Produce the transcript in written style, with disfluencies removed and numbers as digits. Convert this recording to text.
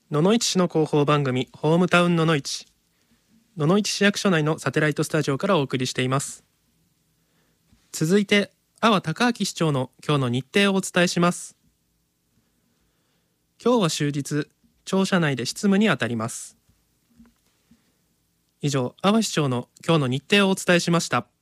野々市市の広報番組ホームタウン野々市。野々市市役所内のサテライトスタジオからお送りしています。続いて阿波隆明市長の今日の日程をお伝えします。今日は終日、庁舎内で執務にあたります。以上、阿波市長の今日の日程をお伝えしました。